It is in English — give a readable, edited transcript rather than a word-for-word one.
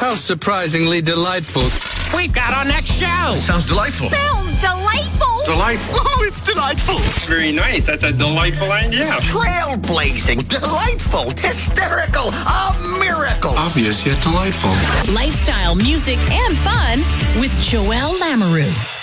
How surprisingly delightful. We've got our next show. Sounds delightful. Sounds delightful. Delightful. Oh, it's delightful. Very nice. That's a delightful idea. Trailblazing, delightful, hysterical, a miracle. Obvious yet delightful. Lifestyle, music, and fun with Joelle Lamoureux.